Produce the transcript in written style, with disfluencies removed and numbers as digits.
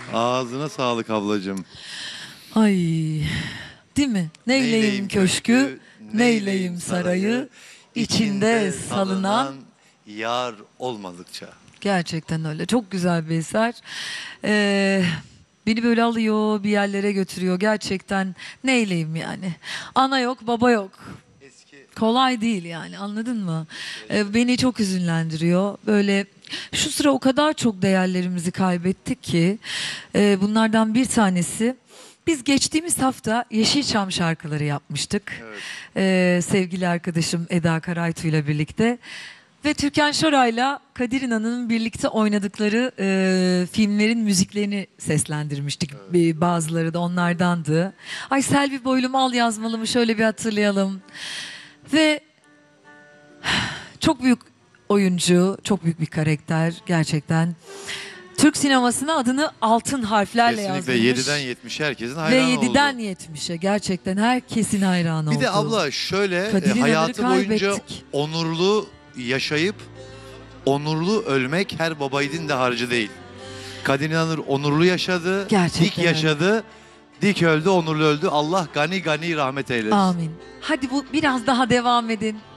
Ağzına sağlık ablacığım. Ay, değil mi? Neyleyim köşkü, neyleyim sarayı, içinde salınan. yar olmadıkça. Gerçekten öyle. Çok güzel bir eser. Beni böyle alıyor, bir yerlere götürüyor. Gerçekten neyleyim yani. Ana yok, baba yok. Kolay değil yani, anladın mı? Beni çok hüzünlendiriyor. Böyle şu sıra o kadar çok değerlerimizi kaybettik ki bunlardan bir tanesi, biz geçtiğimiz hafta Yeşilçam şarkıları yapmıştık. Evet. Sevgili arkadaşım Eda Karaytu ile birlikte. Ve Türkan Şoray'la Kadir İnan'ın birlikte oynadıkları filmlerin müziklerini seslendirmiştik. Bazıları da onlardandı. Ay Selvi Boylum al yazmalı mı, şöyle bir hatırlayalım. Ve çok büyük oyuncu, çok büyük bir karakter gerçekten. Türk sinemasına adını altın harflerle Kesinlikle yazdırmış. 7'den 70'e herkesin Ve hayranı 7'den oldu. 70'e gerçekten herkesin hayranı oldu. Bir de abla şöyle Kadir İnanır'ı hayatı boyunca kaybettik. onurlu yaşayıp onurlu ölmek her babayiğidin de harcı değil. Kadir İnanır onurlu yaşadı, Gerçekten dik yaşadı, dik öldü, onurlu öldü. Allah gani gani rahmet eylesin. Amin. Hadi bu biraz daha devam edin.